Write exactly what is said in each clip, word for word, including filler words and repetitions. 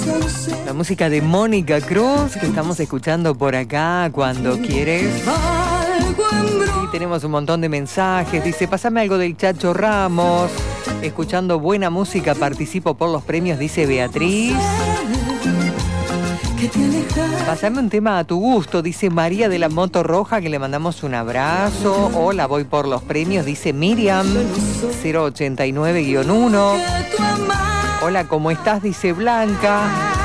La música de Mónica Cruz que estamos escuchando por acá cuando quieres. Y tenemos un montón de mensajes. Dice, pásame algo del Chacho Ramos. Escuchando buena música participo por los premios, dice Beatriz. Pásame un tema a tu gusto, dice María de la Moto Roja, que le mandamos un abrazo. Hola, voy por los premios, dice Miriam cero ochenta y nueve guión uno. Hola, ¿cómo estás? Dice Blanca.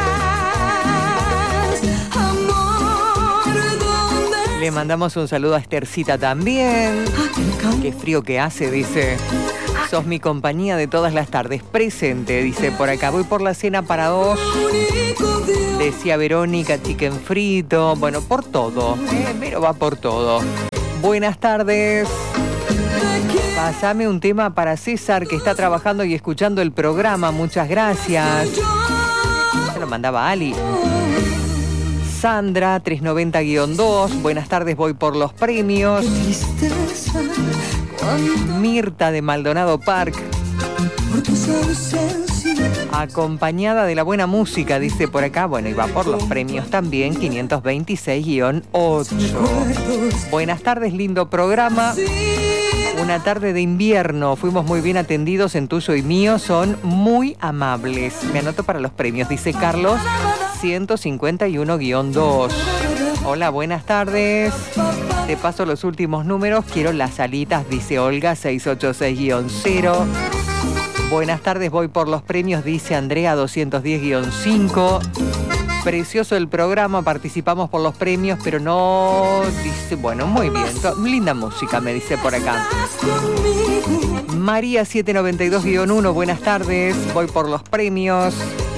Le mandamos un saludo a Estercita también. Qué frío que hace, dice. Sos mi compañía de todas las tardes. Presente, dice por acá. Voy por la cena para dos. Decía Verónica, chicken frito. Bueno, por todo. Eh, pero va por todo. Buenas tardes. Pásame un tema para César, que está trabajando y escuchando el programa. Muchas gracias. Se lo mandaba Ali. Sandra, trescientos noventa guión dos. Buenas tardes, voy por los premios. Mirta de Maldonado Park. Acompañada de la buena música, dice por acá. Bueno, y va por los premios también, quinientos veintiséis guión ocho. Buenas tardes, lindo programa. Una tarde de invierno. Fuimos muy bien atendidos en tuyo y mío. Son muy amables. Me anoto para los premios, dice Carlos, ciento cincuenta y uno guión dos. Hola, buenas tardes. Te paso los últimos números. Quiero las alitas, dice Olga, seiscientos ochenta y seis guión cero. Buenas tardes, voy por los premios, dice Andrea, doscientos diez guión cinco. Precioso el programa, participamos por los premios, pero no... Dice, bueno, muy bien. Linda música, me dice por acá. María, setecientos noventa y dos guión uno. Buenas tardes, voy por los premios.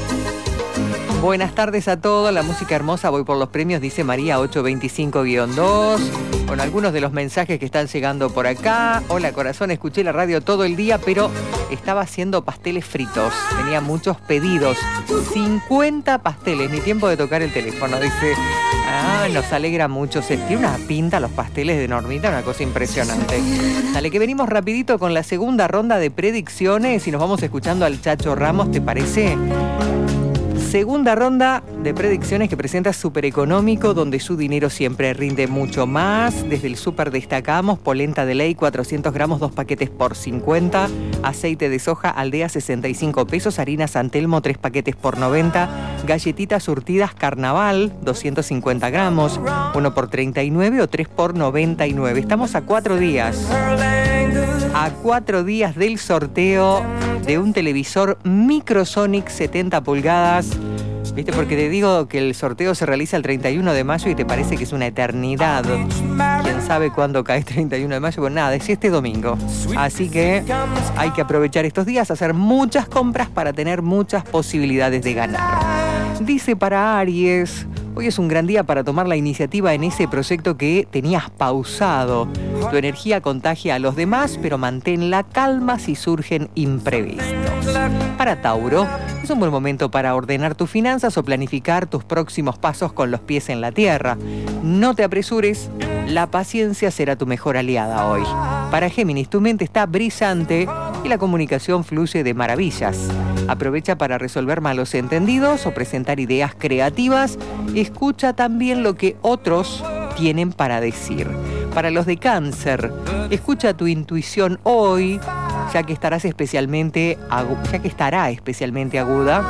Buenas tardes a todos, la música hermosa, voy por los premios, dice María, ochocientos veinticinco guión dos. Con algunos de los mensajes que están llegando por acá. Hola corazón, escuché la radio todo el día, pero estaba haciendo pasteles fritos. Tenía muchos pedidos. cincuenta pasteles, ni tiempo de tocar el teléfono. Dice, ah, nos alegra mucho. Se tiene una pinta los pasteles de Normita, una cosa impresionante. Dale, que venimos rapidito con la segunda ronda de predicciones y nos vamos escuchando al Chacho Ramos, ¿te parece? Segunda ronda de predicciones que presenta Super Económico, donde su dinero siempre rinde mucho más. Desde el Super destacamos polenta de ley, cuatrocientos gramos, dos paquetes por cincuenta. Aceite de soja Aldea, sesenta y cinco pesos. Harina San Telmo, tres paquetes por noventa. Galletitas surtidas Carnaval, doscientos cincuenta gramos, uno por treinta y nueve o tres por noventa y nueve. Estamos a cuatro días. A cuatro días del sorteo de un televisor Microsonic setenta pulgadas. ¿Viste? Porque te digo que el sorteo se realiza el treinta y uno de mayo y te parece que es una eternidad. ¿Quién sabe cuándo cae el treinta y uno de mayo? Pues nada, es este domingo. Así que hay que aprovechar estos días, hacer muchas compras para tener muchas posibilidades de ganar. Dice para Aries, hoy es un gran día para tomar la iniciativa en ese proyecto que tenías pausado. Tu energía contagia a los demás, pero mantén la calma si surgen imprevistos. Para Tauro, es un buen momento para ordenar tus finanzas o planificar tus próximos pasos con los pies en la tierra. No te apresures, la paciencia será tu mejor aliada hoy. Para Géminis, tu mente está brillante y la comunicación fluye de maravillas. Aprovecha para resolver malos entendidos o presentar ideas creativas. Escucha también lo que otros tienen para decir. Para los de Cáncer, escucha tu intuición hoy, ya que estarás especialmente agu- ya que estará especialmente aguda.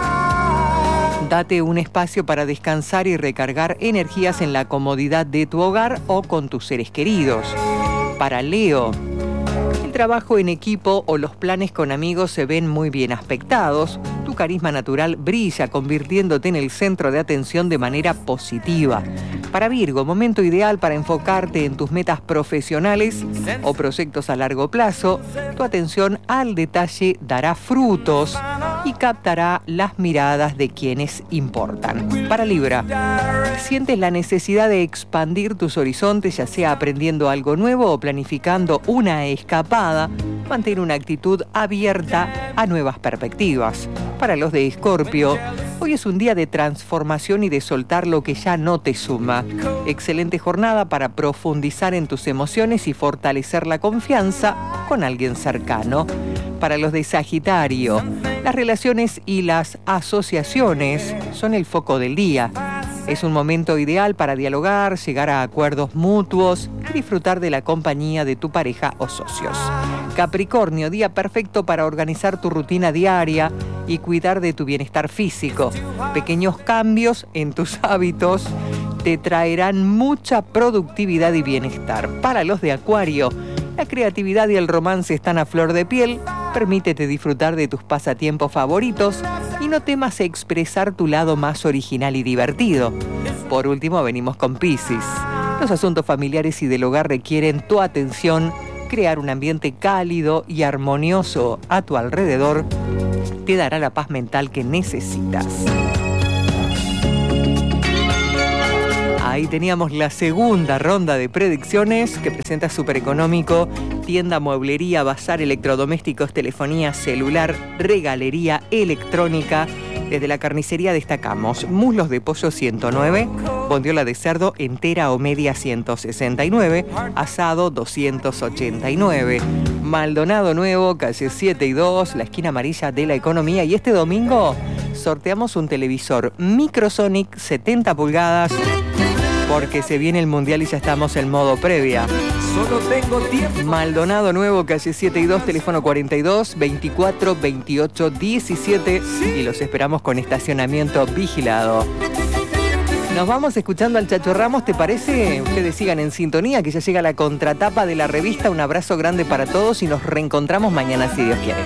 Date un espacio para descansar y recargar energías en la comodidad de tu hogar o con tus seres queridos. Para Leo, el trabajo en equipo o los planes con amigos se ven muy bien aspectados. Tu carisma natural brilla, convirtiéndote en el centro de atención de manera positiva. Para Virgo, momento ideal para enfocarte en tus metas profesionales o proyectos a largo plazo. Tu atención al detalle dará frutos y captará las miradas de quienes importan. Para Libra, sientes la necesidad de expandir tus horizontes, ya sea aprendiendo algo nuevo o planificando una escapada. Mantén una actitud abierta a nuevas perspectivas. Para los de Escorpio, hoy es un día de transformación y de soltar lo que ya no te suma. Excelente jornada para profundizar en tus emociones y fortalecer la confianza con alguien cercano. Para los de Sagitario, la Las relaciones y las asociaciones son el foco del día. Es un momento ideal para dialogar, llegar a acuerdos mutuos y disfrutar de la compañía de tu pareja o socios. Capricornio, día perfecto para organizar tu rutina diaria y cuidar de tu bienestar físico. Pequeños cambios en tus hábitos te traerán mucha productividad y bienestar. Para los de Acuario, la creatividad y el romance están a flor de piel. Permítete disfrutar de tus pasatiempos favoritos y no temas expresar tu lado más original y divertido. Por último, venimos con Piscis. Los asuntos familiares y del hogar requieren tu atención. Crear un ambiente cálido y armonioso a tu alrededor te dará la paz mental que necesitas. Ahí teníamos la segunda ronda de predicciones que presenta Supereconómico, tienda, mueblería, bazar, electrodomésticos, telefonía celular, regalería electrónica. Desde la carnicería destacamos muslos de pollo ciento nueve, bondiola de cerdo entera o media ciento sesenta y nueve, asado doscientos ochenta y nueve. Maldonado Nuevo, calle siete y dos, la esquina amarilla de la economía. Y este domingo sorteamos un televisor Microsonic setenta pulgadas, porque se viene el mundial y ya estamos en modo previa. Solo tengo tiempo. Maldonado Nuevo, calle siete y dos, teléfono cuarenta y dos, veinticuatro, veintiocho, diecisiete. Y los esperamos con estacionamiento vigilado. Nos vamos escuchando al Chacho Ramos, ¿te parece? Ustedes sigan en sintonía, que ya llega la contratapa de la revista. Un abrazo grande para todos y nos reencontramos mañana si Dios quiere.